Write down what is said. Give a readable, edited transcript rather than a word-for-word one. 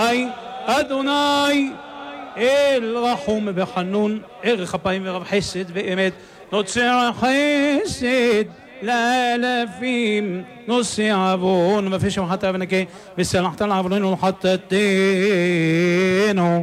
אדוני אל רחום וחנון, ערך אפיים ורב חסד ואמת, נוצר חסד לאלפים, נושא עוון ומפשע וחטא ונקה, וסלחת לעווננו ולחטאתנו.